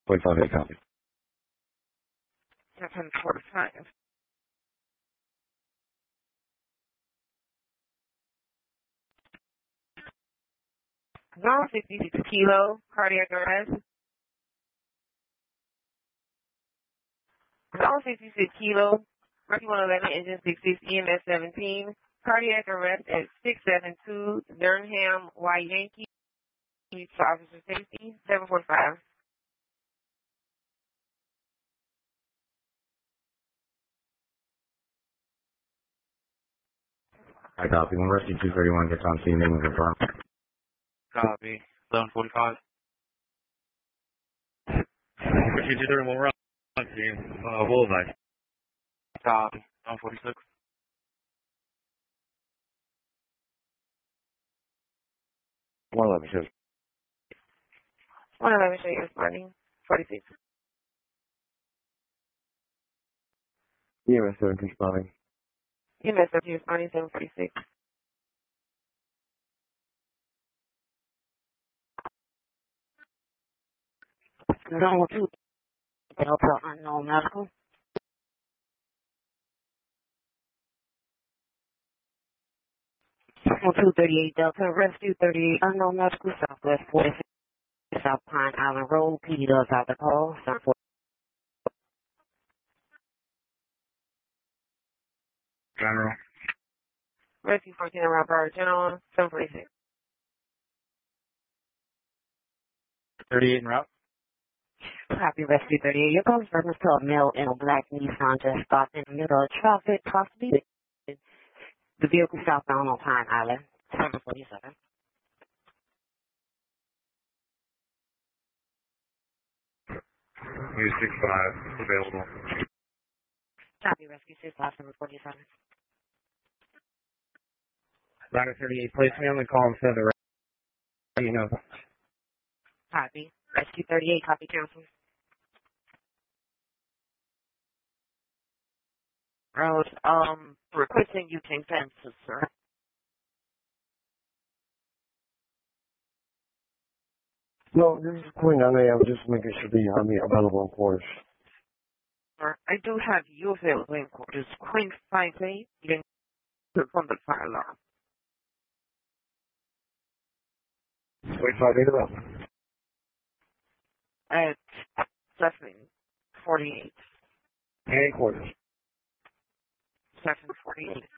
45 copy. 745. Zone 66 kilo, cardiac arrest. Zone 66 kilo, Mercury 111, engine 66, EMS 17, cardiac arrest at 672 Durham, Y Yankee, officer safety, 745. I copy. When Rescue 231 gets on scene, they will confirm. Copy. 1145. Rescue 231, we're on scene. Boulevard. Copy. 1146. 111 says. 111 show you responding, 46. EMS 17 responding. EMS 17 responding, 746. Zone 2, Delta Unknown Medical. Zone 238 Delta, Rescue 38 Unknown Medical, Southwest 46, South Pine Island Road, PD does have the call, 746. General. Rescue 14 around Broward General, 746. 38 en route. Copy, Rescue 38. Your call is reference to a male in a black Nissan just stopped in the middle of traffic, possibly the vehicle southbound on Pine Island, 747. News 65 available. Copy, Rescue 65, 747. Ladder 38, place me on the call instead of the you know. Copy. Rescue 38, copy council. Road, requesting you can fences, sir. No, this is Queen. I am just making sure the Army available in quarters. Sir, I do have you available in quarters. Queen 58, you can from the fire alarm. Wait, 58 about. At 748. And quarters. 748.